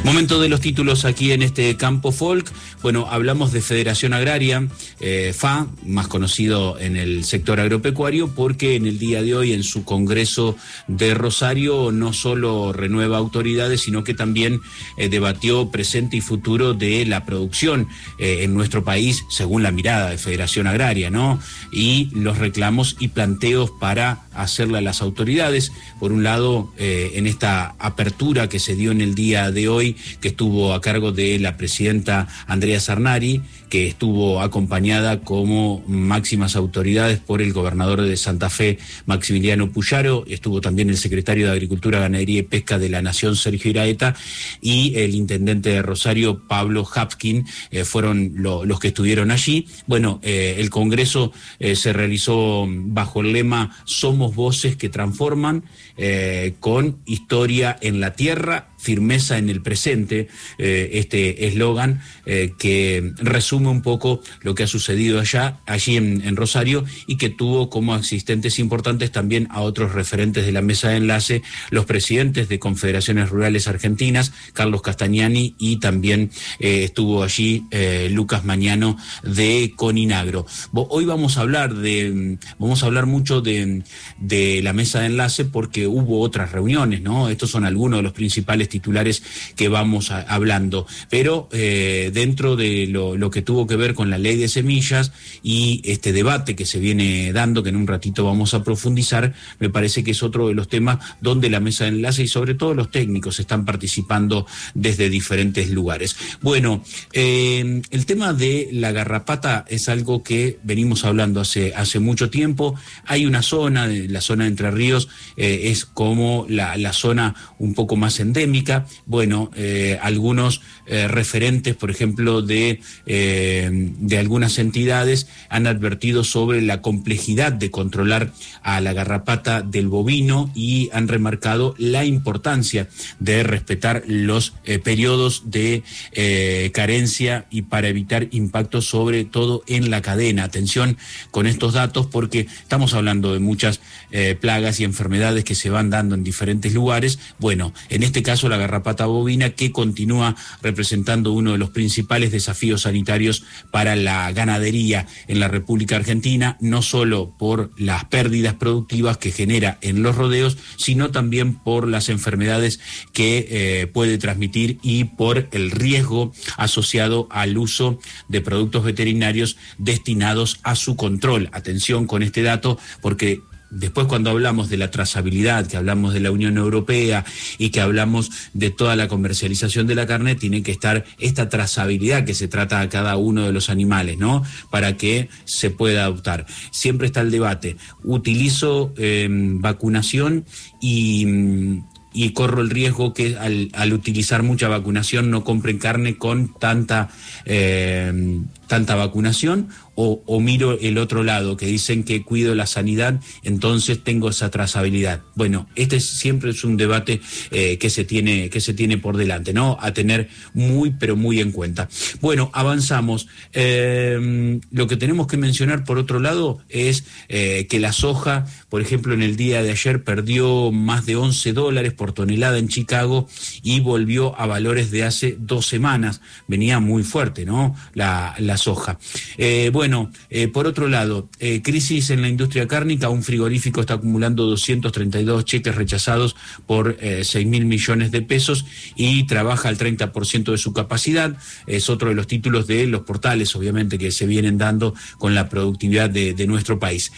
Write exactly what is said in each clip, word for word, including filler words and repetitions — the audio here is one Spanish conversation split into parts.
Momento de los títulos aquí en este Campo Folk. Bueno, hablamos de Federación Agraria, eh, F A, más conocido en el sector agropecuario, porque en el día de hoy en su Congreso de Rosario no solo renueva autoridades, sino que también eh, debatió presente y futuro de la producción eh, en nuestro país, según la mirada de Federación Agraria, ¿no? Y los reclamos y planteos para hacerle a las autoridades. Por un lado, eh, en esta apertura que se dio en el día de hoy, que estuvo a cargo de la presidenta Andrea Sarnari, que estuvo acompañada como máximas autoridades por el gobernador de Santa Fe, Maximiliano Puyaro, estuvo también el secretario de Agricultura, Ganadería y Pesca de la Nación, Sergio Iraeta, y el intendente de Rosario, Pablo Hapkin, eh, fueron lo, los que estuvieron allí. Bueno, eh, el Congreso eh, se realizó bajo el lema Somos Voces que Transforman, eh, con historia en la tierra, firmeza en el presente, eh, este eslogan eh, que resume un poco lo que ha sucedido allá, allí en, en Rosario, y que tuvo como asistentes importantes también a otros referentes de la mesa de enlace, los presidentes de Confederaciones Rurales Argentinas, Carlos Castagnani, y también eh, estuvo allí eh, Lucas Mañano de Coninagro. Hoy vamos a hablar de, vamos a hablar mucho de, de la mesa de enlace porque hubo otras reuniones, ¿no? Estos son algunos de los principales titulares que vamos a, hablando, pero eh, dentro de lo, lo que tuvo que ver con la ley de semillas y este debate que se viene dando, que en un ratito vamos a profundizar, me parece que es otro de los temas donde la mesa de enlace y sobre todo los técnicos están participando desde diferentes lugares. Bueno, eh, el tema de la garrapata es algo que venimos hablando hace, hace mucho tiempo. Hay una zona, la zona de Entre Ríos, eh, es como la, la zona un poco más endémica. Bueno, eh, algunos eh, referentes, por ejemplo, de, eh, de algunas entidades han advertido sobre la complejidad de controlar a la garrapata del bovino y han remarcado la importancia de respetar los eh, periodos de eh, carencia y para evitar impactos sobre todo en la cadena. Atención con estos datos porque estamos hablando de muchas eh, plagas y enfermedades que se van dando en diferentes lugares. Bueno, en este caso la garrapata bovina, que continúa representando uno de los principales desafíos sanitarios para la ganadería en la República Argentina, no solo por las pérdidas productivas que genera en los rodeos, sino también por las enfermedades que eh, puede transmitir y por el riesgo asociado al uso de productos veterinarios destinados a su control. Atención con este dato porque después cuando hablamos de la trazabilidad, que hablamos de la Unión Europea y que hablamos de toda la comercialización de la carne, tiene que estar esta trazabilidad que se trata a cada uno de los animales, ¿no? Para que se pueda adoptar. Siempre está el debate. Utilizo eh, vacunación y... y corro el riesgo que al, al utilizar mucha vacunación no compren carne con tanta eh, tanta vacunación, o, o miro el otro lado, que dicen que cuido la sanidad, entonces tengo esa trazabilidad. Bueno, este es, siempre es un debate eh, que se tiene, que se tiene por delante, ¿no? A tener muy, pero muy en cuenta. Bueno, avanzamos. Eh, lo que tenemos que mencionar, por otro lado, es eh, que la soja, por ejemplo, en el día de ayer perdió más de once dólares por tonelada en Chicago y volvió a valores de hace dos semanas. Venía muy fuerte, ¿no? La, la soja. Eh, bueno, eh, por otro lado, eh, crisis en la industria cárnica. Un frigorífico está acumulando doscientos treinta y dos cheques rechazados por eh, seis mil millones de pesos y trabaja al treinta por ciento de su capacidad. Es otro de los títulos de los portales, obviamente, que se vienen dando con la productividad de, de nuestro país.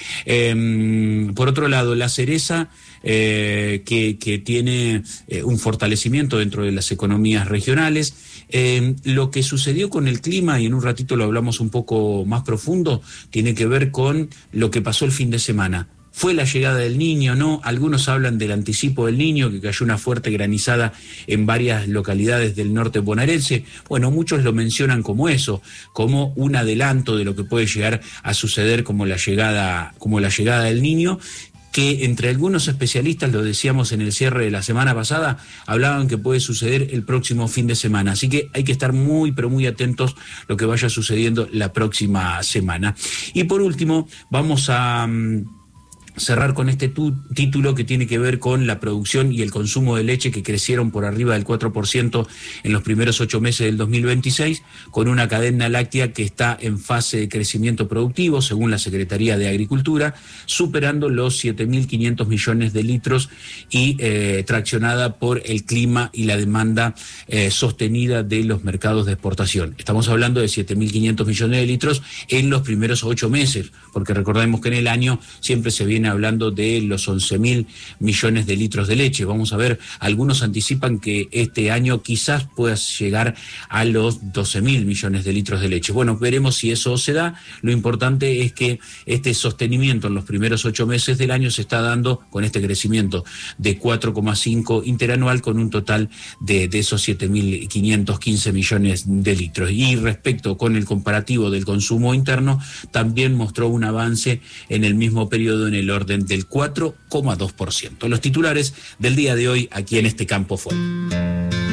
Eh, por otro lado, la cereza, eh, que, que tiene eh, un fortalecimiento dentro de las economías regionales. Eh, lo que sucedió con el clima, y en un ratito lo hablamos un poco más profundo, tiene que ver con lo que pasó el fin de semana. ¿Fue la llegada del Niño? No, algunos hablan del anticipo del Niño, que cayó una fuerte granizada en varias localidades del norte bonaerense. Bueno, muchos lo mencionan como eso, como un adelanto de lo que puede llegar a suceder como la llegada, como la llegada del Niño, que entre algunos especialistas, lo decíamos en el cierre de la semana pasada, hablaban que puede suceder el próximo fin de semana. Así que hay que estar muy, pero muy atentos a lo que vaya sucediendo la próxima semana. Y por último, vamos a... cerrar con este tu, título que tiene que ver con la producción y el consumo de leche, que crecieron por arriba del cuatro por ciento en los primeros ocho meses del dos mil veintiséis, con una cadena láctea que está en fase de crecimiento productivo, según la Secretaría de Agricultura, superando los siete mil quinientos millones de litros y eh, traccionada por el clima y la demanda eh, sostenida de los mercados de exportación. Estamos hablando de siete mil quinientos millones de litros en los primeros ocho meses, porque recordemos que en el año siempre se viene hablando de los once mil millones de litros de leche. Vamos a ver, algunos anticipan que este año quizás pueda llegar a los doce mil millones de litros de leche. Bueno, veremos si eso se da. Lo importante es que este sostenimiento en los primeros ocho meses del año se está dando con este crecimiento de cuatro coma cinco interanual, con un total de, de esos siete mil quinientos quince millones de litros. Y respecto con el comparativo del consumo interno, también mostró un avance en el mismo periodo en el orden del cuatro coma dos por ciento. Los titulares del día de hoy aquí en este Campo Folk.